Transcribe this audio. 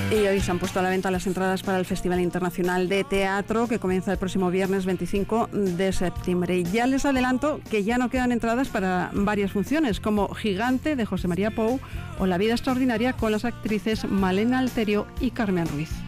Y hoy se han puesto a la venta las entradas para el Festival Internacional de Teatro, que comienza el próximo viernes 25 de septiembre. Y ya les adelanto que ya no quedan entradas para varias funciones, como Gigante, de José María Pou, o La vida extraordinaria, con las actrices Malena Alterio y Carmen Ruiz.